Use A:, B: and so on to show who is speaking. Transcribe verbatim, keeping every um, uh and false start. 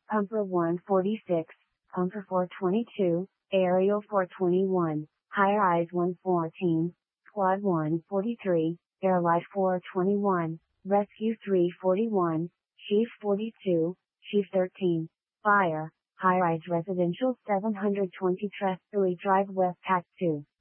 A: Pumper one forty-six, Pumper four twenty-two, Aerial four twenty-one, Higher Eyes one fourteen, Squad one forty-three, Airlight four twenty-one, Rescue three forty-one, Chief forty-two, Chief thirteen, Fire, High Rise Residential seven twenty Trustway Drive West Pack two.